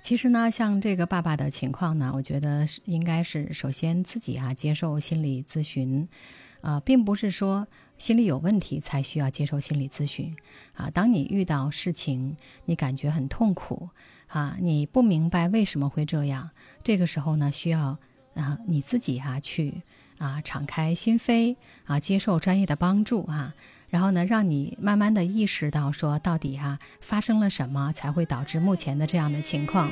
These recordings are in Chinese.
其实呢，像这个爸爸的情况呢，我觉得应该是首先自己接受心理咨询，并不是说心理有问题才需要接受心理咨询当你遇到事情，你感觉很痛苦你不明白为什么会这样，这个时候呢，需要你自己去敞开心扉接受专业的帮助然后呢，让你慢慢的意识到说到底发生了什么才会导致目前的这样的情况。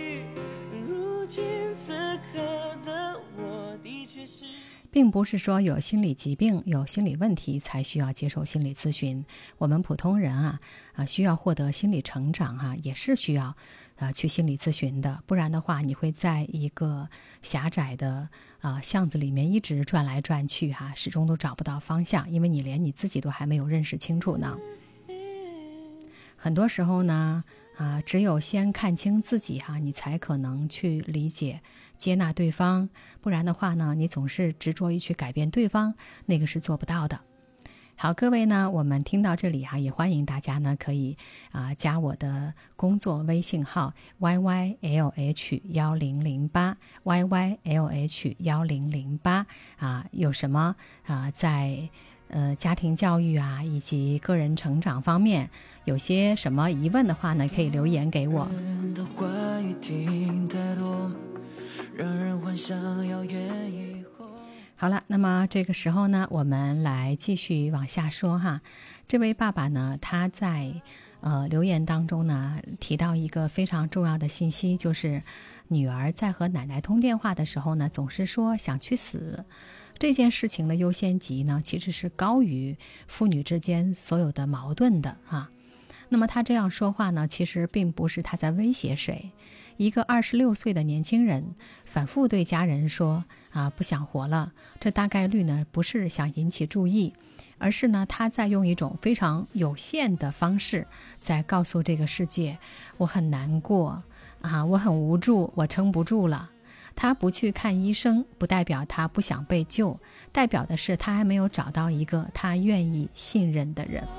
并不是说有心理疾病有心理问题才需要接受心理咨询，我们普通人需要获得心理成长也是需要去心理咨询的，不然的话你会在一个狭窄的巷子里面一直转来转去始终都找不到方向，因为你连你自己都还没有认识清楚呢。很多时候呢只有先看清自己你才可能去理解接纳对方，不然的话呢，你总是执着于去改变对方，那个是做不到的。好，各位呢，我们听到这里也欢迎大家呢可以加我的工作微信号 YYLH1008 YYLH1008 有什么在家庭教育以及个人成长方面有些什么疑问的话呢，可以留言给我。好了，那么这个时候呢，我们来继续往下说这位爸爸呢，他在留言当中呢提到一个非常重要的信息，就是女儿在和奶奶通电话的时候呢，总是说想去死。这件事情的优先级呢，其实是高于父女之间所有的矛盾的那么他这样说话呢，其实并不是他在威胁谁。一个26岁的年轻人反复对家人说不想活了，这大概率呢不是想引起注意，而是呢他在用一种非常有限的方式在告诉这个世界，我很难过我很无助，我撑不住了。他不去看医生，不代表他不想被救，代表的是他还没有找到一个他愿意信任的人。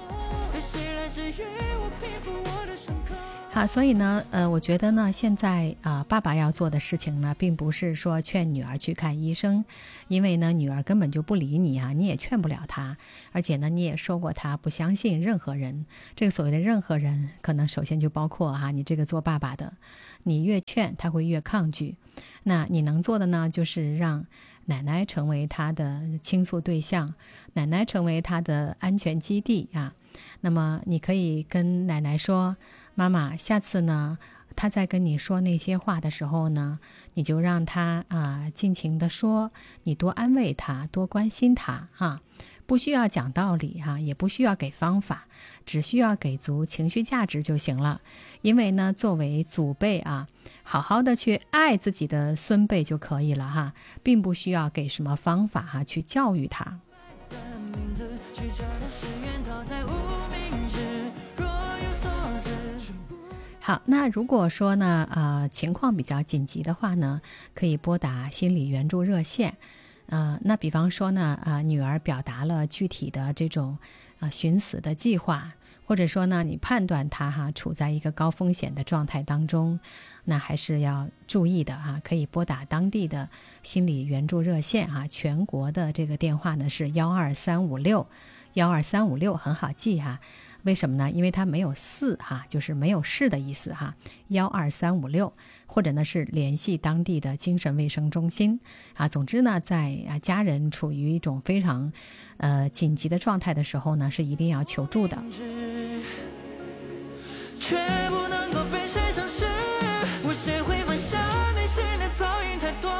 好，所以呢我觉得呢现在爸爸要做的事情呢，并不是说劝女儿去看医生，因为呢女儿根本就不理你你也劝不了她，而且呢你也说过她不相信任何人。这个所谓的任何人，可能首先就包括你这个做爸爸的，你越劝她会越抗拒。那你能做的呢，就是让奶奶成为她的倾诉对象，奶奶成为她的安全基地那么你可以跟奶奶说，妈妈，下次呢她在跟你说那些话的时候呢，你就让她尽情的说，你多安慰她，多关心她不需要讲道理也不需要给方法，只需要给足情绪价值就行了。因为呢作为祖辈好好的去爱自己的孙辈就可以了并不需要给什么方法去教育他。好，那如果说呢情况比较紧急的话呢，可以拨打心理援助热线。那比方说呢女儿表达了具体的这种寻死的计划，或者说呢你判断她处在一个高风险的状态当中，那还是要注意的可以拨打当地的心理援助热线全国的这个电话呢是12356 12356，很好记为什么呢？因为它没有4就是没有事的意思12356，或者呢是联系当地的精神卫生中心总之呢，在家人处于一种非常紧急的状态的时候呢，是一定要求助的。却不能够被谁正视，我学会放下内心的噪音太多。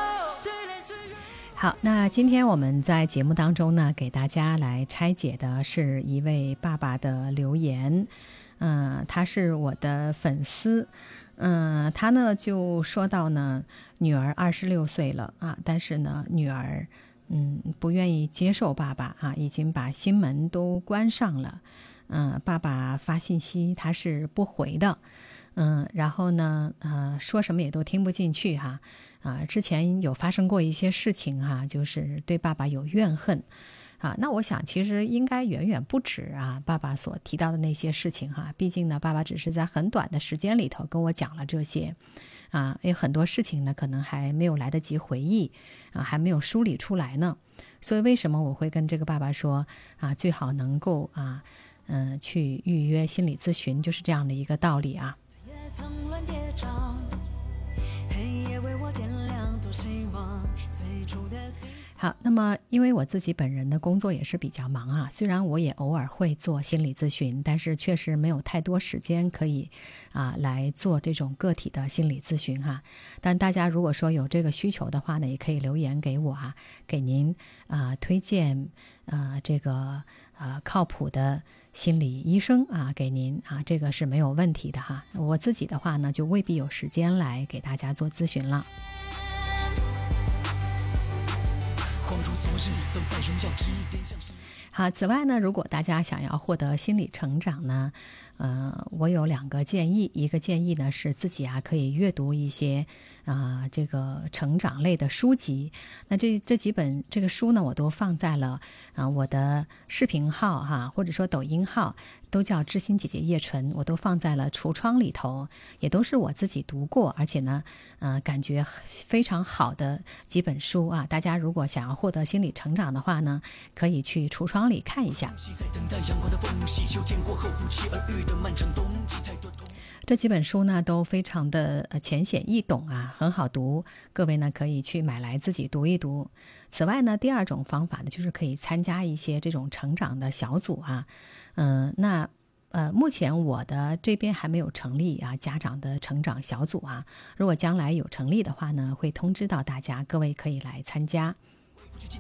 好，那今天我们在节目当中呢，给大家来拆解的是一位爸爸的留言。他是我的粉丝。他呢就说到呢，女儿26岁了但是呢女儿不愿意接受爸爸已经把心门都关上了。爸爸发信息他是不回的。然后呢说什么也都听不进去之前有发生过一些事情就是对爸爸有怨恨那我想其实应该远远不止爸爸所提到的那些事情毕竟呢爸爸只是在很短的时间里头跟我讲了这些有很多事情呢可能还没有来得及回忆还没有梳理出来呢。所以为什么我会跟这个爸爸说最好能够去预约心理咨询，就是这样的一个道理啊。 也曾乱跌撞，黑夜为我点亮多希望，最初的好，那么因为我自己本人的工作也是比较忙虽然我也偶尔会做心理咨询，但是确实没有太多时间可以来做这种个体的心理咨询但大家如果说有这个需求的话呢，也可以留言给我给您推荐这个靠谱的心理医生给您这个是没有问题的我自己的话呢，就未必有时间来给大家做咨询了。好，此外呢，如果大家想要获得心理成长呢，我有2个建议。一个建议呢是自己可以阅读一些这个成长类的书籍。那这几本这个书呢，我都放在了我的视频号或者说抖音号，都叫知心姐姐叶纯，我都放在了橱窗里头，也都是我自己读过，而且呢感觉非常好的几本书大家如果想要获得心理成长的话呢，可以去橱窗里看一下。这几本书呢都非常的浅显易懂很好读，各位呢可以去买来自己读一读。此外呢，第2种方法呢，就是可以参加一些这种成长的小组目前我的这边还没有成立家长的成长小组如果将来有成立的话呢，会通知到大家，各位可以来参加。